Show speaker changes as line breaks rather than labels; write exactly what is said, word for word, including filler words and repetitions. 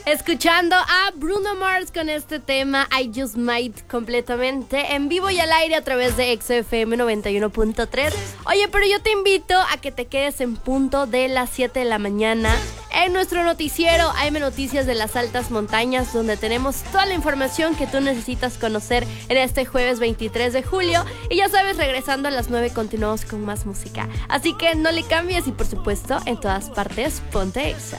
Escuchando a Bruno Mars con este tema I Just Might, completamente en vivo y al aire a través de X F M noventa y uno punto tres. Oye, pero yo te invito a que te quedes en punto de las siete de la mañana en nuestro noticiero A M Noticias de las Altas Montañas, donde tenemos toda la información que tú necesitas conocer en este jueves veintitrés de julio. Y ya sabes, regresando a las nueve continuamos con más música. Así que no le cambies y por supuesto en todas partes ponte Exa.